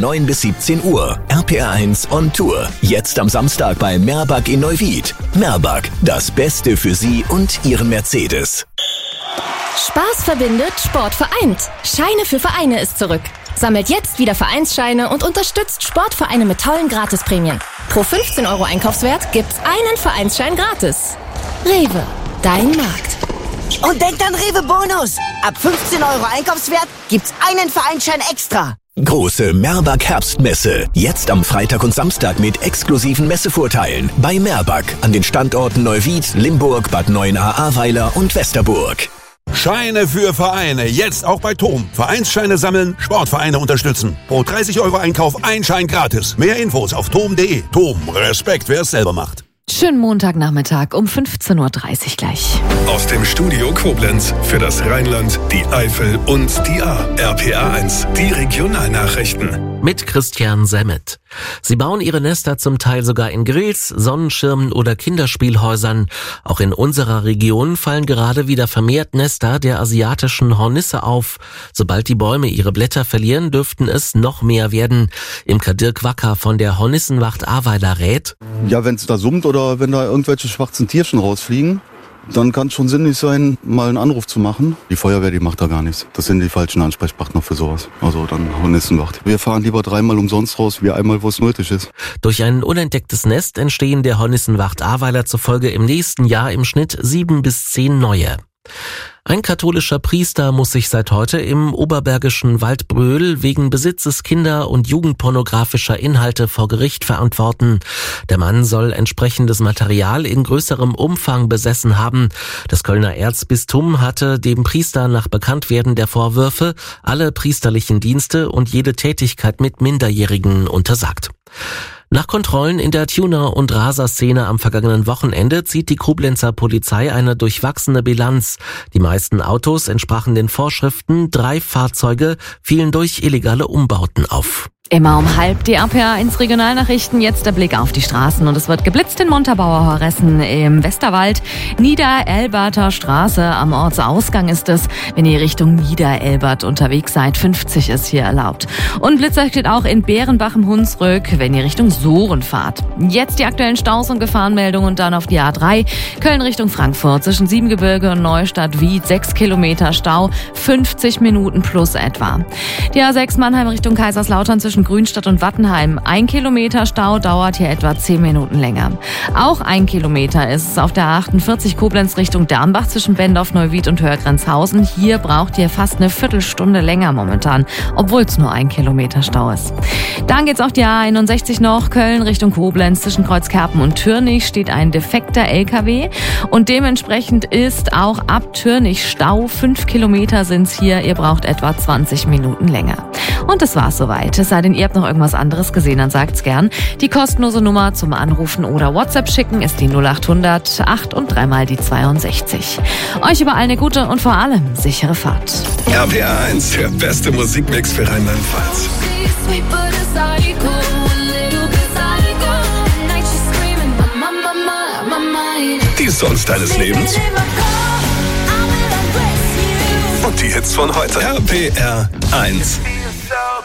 9 bis 17 Uhr. RPR1 on Tour. Jetzt am Samstag bei Merbag in Neuwied. Merbag, das Beste für Sie und Ihren Mercedes. Spaß verbindet, Sport vereint. Scheine für Vereine ist zurück. Sammelt jetzt wieder Vereinsscheine und unterstützt Sportvereine mit tollen Gratisprämien. Pro 15 € Einkaufswert gibt's einen Vereinsschein gratis. Rewe, dein Markt. Und denkt an Rewe Bonus. Ab 15 € Einkaufswert gibt's einen Vereinsschein extra. Große Merbag Herbstmesse. Jetzt am Freitag und Samstag mit exklusiven Messevorteilen. Bei Merbag an den Standorten Neuwied, Limburg, Bad Neuenahr-Ahrweiler und Westerburg. Scheine für Vereine. Jetzt auch bei TOM. Vereinsscheine sammeln, Sportvereine unterstützen. Pro 30 € Einkauf ein Schein gratis. Mehr Infos auf tom.de. TOM. Respekt, wer es selber macht. Schönen Montagnachmittag um 15:30 Uhr gleich. Aus dem Studio Koblenz für das Rheinland, die Eifel und die Ahr. RPR1, die Regionalnachrichten. Mit Christian Semmet. Sie bauen ihre Nester zum Teil sogar in Grills, Sonnenschirmen oder Kinderspielhäusern. Auch in unserer Region fallen gerade wieder vermehrt Nester der asiatischen Hornisse auf. Sobald die Bäume ihre Blätter verlieren, dürften es noch mehr werden. Imker Dirk Wacker von der Hornissenwacht Ahrweiler rät: Ja, wenn es da summt oder wenn da irgendwelche schwarzen Tierchen rausfliegen, dann kann es schon sinnig sein, mal einen Anruf zu machen. Die Feuerwehr, die macht da gar nichts. Das sind die falschen Ansprechpartner für sowas. Also dann Hornissenwacht. Wir fahren lieber 3-mal umsonst raus, wie einmal, wo es nötig ist. Durch ein unentdecktes Nest entstehen der Hornissenwacht Ahrweiler zufolge im nächsten Jahr im Schnitt 7 bis 10 neue. Ein katholischer Priester muss sich seit heute im oberbergischen Waldbröl wegen Besitzes kinder- und jugendpornografischer Inhalte vor Gericht verantworten. Der Mann soll entsprechendes Material in größerem Umfang besessen haben. Das Kölner Erzbistum hatte dem Priester nach Bekanntwerden der Vorwürfe alle priesterlichen Dienste und jede Tätigkeit mit Minderjährigen untersagt. Nach Kontrollen in der Tuner- und Raser-Szene am vergangenen Wochenende zieht die Koblenzer Polizei eine durchwachsene Bilanz. Die meisten Autos entsprachen den Vorschriften, 3 Fahrzeuge fielen durch illegale Umbauten auf. Immer um 12:30 die RPR1 Regionalnachrichten. Jetzt der Blick auf die Straßen und es wird geblitzt in Montabaur Horressen im Westerwald. Niederelberter Straße am Ortsausgang ist es. Wenn ihr Richtung Niederelbert unterwegs seid, 50 ist hier erlaubt. Und Blitzer steht auch in Bärenbach im Hunsrück, wenn ihr Richtung Sohren fahrt. Jetzt die aktuellen Staus und Gefahrenmeldungen und dann auf die A3. Köln Richtung Frankfurt zwischen Siebengebirge und Neustadt-Wied 6 Kilometer Stau, 50 Minuten plus etwa. Die A6 Mannheim Richtung Kaiserslautern zwischen Grünstadt und Wattenheim. 1 Kilometer Stau dauert hier etwa 10 Minuten länger. Auch 1 Kilometer ist es auf der 48 Koblenz Richtung Dernbach zwischen Bendorf, Neuwied und Hörgrenzhausen. Hier braucht ihr fast eine Viertelstunde länger momentan, obwohl es nur 1 Kilometer Stau ist. Dann geht's auf die A61 noch. Köln Richtung Koblenz zwischen Kreuzkerpen und Türnich steht ein defekter LKW und dementsprechend ist auch ab Türnich Stau. 5 Kilometer sind's hier. Ihr braucht etwa 20 Minuten länger. Und das war's soweit. Es sei denn, ihr habt noch irgendwas anderes gesehen, dann sagt's gern. Die kostenlose Nummer zum Anrufen oder WhatsApp schicken ist die 0800 8 und 3 die 62. Euch überall eine gute und vor allem sichere Fahrt. RPR1, der beste Musikmix für Rheinland-Pfalz. Die Songs deines Lebens und die Hits von heute. RPR1.